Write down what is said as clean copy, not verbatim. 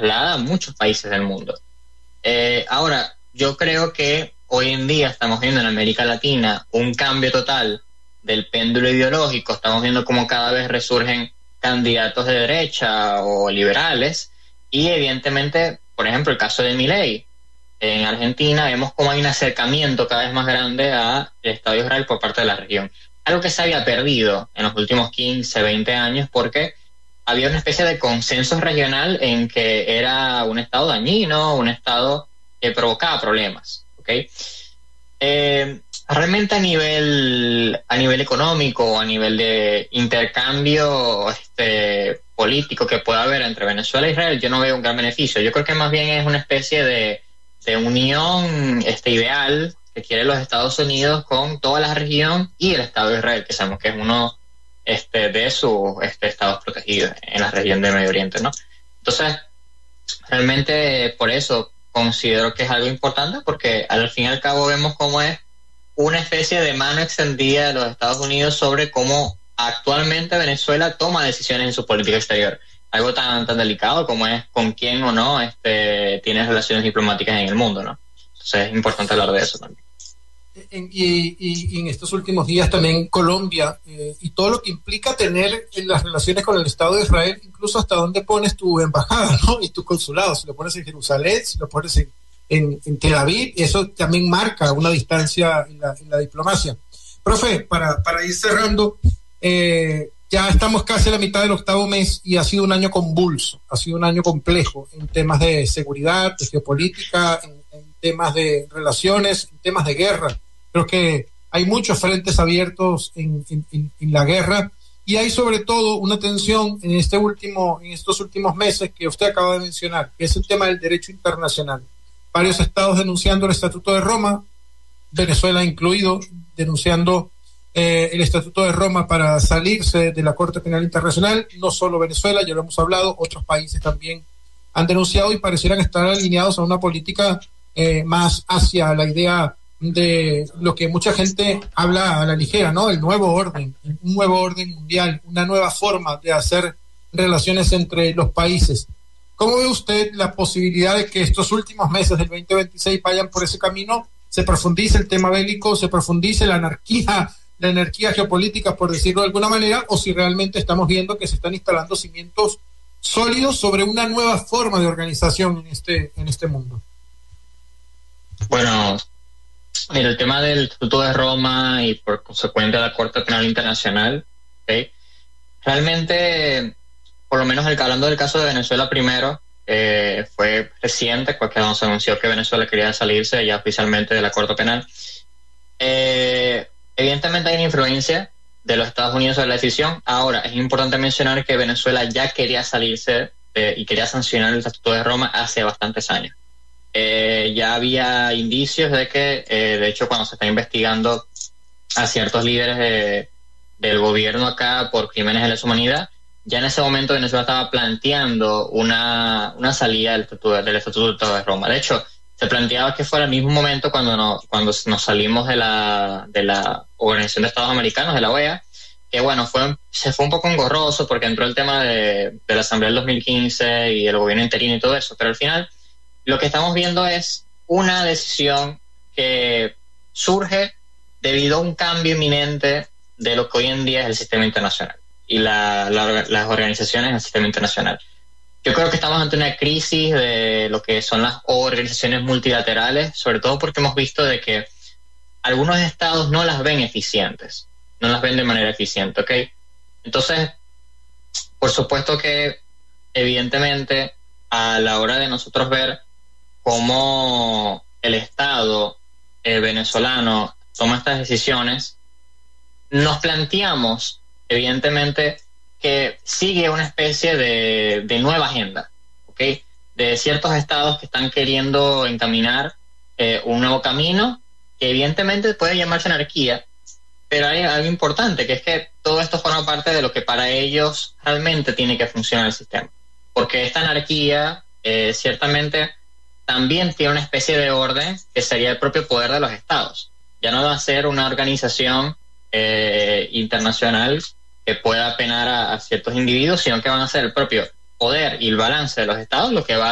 traslada a muchos países del mundo. Ahora, yo creo que hoy en día estamos viendo en América Latina un cambio total del péndulo ideológico. Estamos viendo cómo cada vez resurgen candidatos de derecha o liberales, y evidentemente, por ejemplo, el caso de Milei. En Argentina vemos cómo hay un acercamiento cada vez más grande al Estado de Israel por parte de la región. Algo que se había perdido en los últimos 15, 20 años, porque había una especie de consenso regional en que era un Estado dañino, un Estado que provocaba problemas, ¿okay? Realmente a nivel económico, a nivel de intercambio político que pueda haber entre Venezuela e Israel, yo no veo un gran beneficio. Yo creo que más bien es una especie de unión ideal que quieren los Estados Unidos con toda la región y el Estado de Israel, que sabemos que es uno de sus estados protegidos en la región de Medio Oriente, ¿no? Entonces, realmente por eso considero que es algo importante, porque al fin y al cabo vemos cómo es una especie de mano extendida de los Estados Unidos sobre cómo actualmente Venezuela toma decisiones en su política exterior. Algo tan delicado como es con quién o no tiene relaciones diplomáticas en el mundo, ¿no? Entonces es importante hablar de eso también. Y en estos últimos días también Colombia, y todo lo que implica tener las relaciones con el Estado de Israel, incluso hasta dónde pones tu embajada, ¿no? Y tu consulado, si lo pones en Jerusalén, si lo pones en Tel Aviv, eso también marca una distancia en la diplomacia. Profe, para ir cerrando, ya estamos casi a la mitad del octavo mes y ha sido un año convulso, ha sido un año complejo en temas de seguridad, de geopolítica, en temas de relaciones, en temas de guerra. Creo que hay muchos frentes abiertos en la guerra, y hay sobre todo una tensión en estos últimos meses que usted acaba de mencionar, que es el tema del derecho internacional. Varios estados denunciando el Estatuto de Roma, Venezuela incluido, denunciando el Estatuto de Roma para salirse de la Corte Penal Internacional. No solo Venezuela, ya lo hemos hablado, otros países también han denunciado y parecieran estar alineados a una política más hacia la idea de lo que mucha gente habla a la ligera, ¿no? El nuevo orden, un nuevo orden mundial, una nueva forma de hacer relaciones entre los países. ¿Cómo ve usted la posibilidad de que estos últimos meses del 2026 vayan por ese camino? Se profundice el tema bélico, se profundice la anarquía geopolítica, por decirlo de alguna manera, o si realmente estamos viendo que se están instalando cimientos sólidos sobre una nueva forma de organización en este mundo. Bueno, mira, el tema del Estatuto de Roma y por consecuencia la Corte Penal Internacional, ¿okay? Realmente, por lo menos hablando del caso de Venezuela primero, fue reciente cuando se anunció que Venezuela quería salirse ya oficialmente de la Corte Penal. Evidentemente hay una influencia de los Estados Unidos sobre la decisión. Ahora, es importante mencionar que Venezuela ya quería salirse y quería sancionar el Estatuto de Roma hace bastantes años. Ya había indicios de que, de hecho, cuando se está investigando a ciertos líderes del gobierno acá por crímenes de lesa humanidad, ya en ese momento Venezuela estaba planteando una salida del Estatuto de Roma. De hecho, se planteaba que fuera el mismo momento cuando nos salimos de la Organización de Estados Americanos, de la OEA, que bueno, se fue un poco engorroso porque entró el tema de la Asamblea del 2015 y el gobierno interino y todo eso, pero al final lo que estamos viendo es una decisión que surge debido a un cambio inminente de lo que hoy en día es el sistema internacional y las organizaciones del sistema internacional. Yo creo que estamos ante una crisis de lo que son las organizaciones multilaterales, sobre todo porque hemos visto de que algunos estados no las ven eficientes, no las ven de manera eficiente, ¿ok? Entonces, por supuesto que evidentemente a la hora de nosotros ver cómo el Estado venezolano toma estas decisiones, nos planteamos evidentemente que sigue una especie de nueva agenda, ¿ok? De ciertos estados que están queriendo encaminar un nuevo camino que evidentemente puede llamarse anarquía, pero hay algo importante, que es que todo esto forma parte de lo que para ellos realmente tiene que funcionar el sistema, porque esta anarquía ciertamente también tiene una especie de orden que sería el propio poder de los estados. Ya no va a ser una organización internacional que pueda penar a ciertos individuos, sino que van a ser el propio poder y el balance de los estados lo que va